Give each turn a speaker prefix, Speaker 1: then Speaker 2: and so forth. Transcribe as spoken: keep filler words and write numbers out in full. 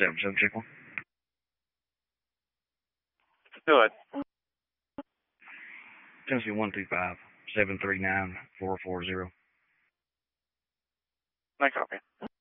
Speaker 1: seven seven, check one.
Speaker 2: Do it.
Speaker 1: Tennessee one two five, seven three nine, four four zero.
Speaker 2: I copy.